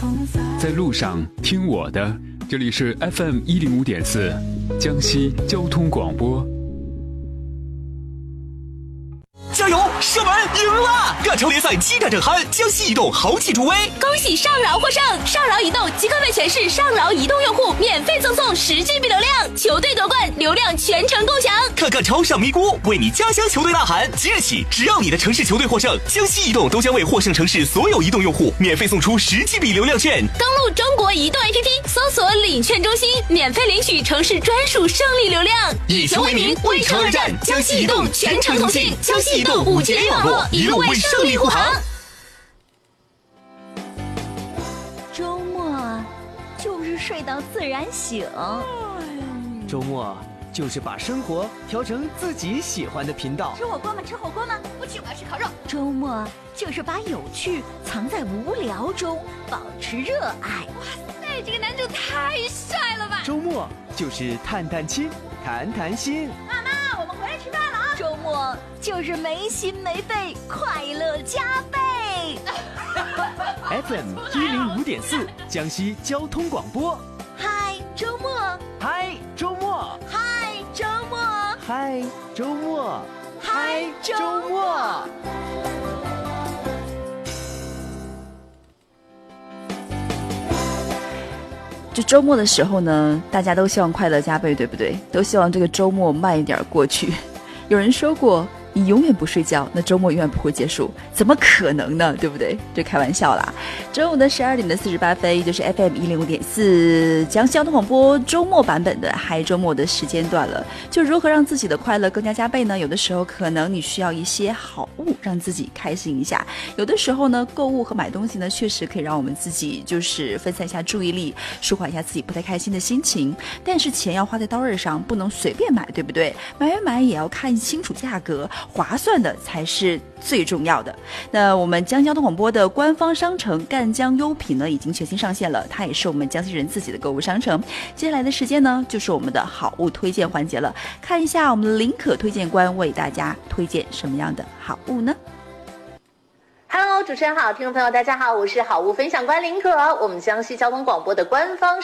在路上听我的，这里是 FM105.4 江西交通广播。 加油！射门赢了！亚超联赛激战正酣，江西移动豪气助威， 恭喜上饶获胜！上饶移动即刻为全市上饶移动用户免费赠送10GB 流量，球队夺冠，流量全程共享。 看看超上咪咕，为你家乡球队呐喊！即日起，只要你的城市球队获胜，江西移动都将为获胜城市所有移动用户免费送出10GB 流量券。 登录中国移动 APP， 搜索领券中心，免费领取城市专属胜利流量。 以球为名，为城而战，江西移动全程同庆，江西移动5G 联网络，一路为胜利护航。 周末就是睡到自然醒， 周末就是把生活调成自己喜欢的频道。 吃火锅吗？吃火锅吗？不去，我要吃烤肉。周末就是把有趣藏在无聊中，保持热爱。 哇塞，这个男主太帅了吧！ 周末就是探探亲，谈谈心。 妈妈，我们回来吃饭了啊！周末就是没心没肺，快乐加倍。 FM105.4 江西交通广播。 嗨，周末！ 嗨，周末！ 嗨，周末！ 嗨，周末！ 嗨，周末！ 就周末的时候呢，大家都希望快乐加倍，对不对？都希望这个周末慢一点过去。有人说过，你永远不睡觉，那周末永远不会结束，怎么可能呢？对不对？这开玩笑啦。中午的12点48分，就是 FM105.4 江西交通广播周末版本的嗨周末的时间段了。就如何让自己的快乐更加加倍呢？有的时候可能你需要一些好物让自己开心一下，有的时候呢，购物和买东西呢，确实可以让我们自己就是分散一下注意力，舒缓一下自己不太开心的心情。但是钱要花在刀刃上，不能随便买，对不对？买也要看清楚价格，划算的才是最重要的。那我们江交通广播的官方商城赣江优品呢，已经全新上线了，它也是我们江西人自己的购物商城。接下来的时间呢，就是我们的好物推荐环节了，看一下我们的林可推荐官为大家推荐什么样的好物呢 ？Hello， 主持人好，听众朋友大家好，我是好物分享官林可，我们江西交通广播的官方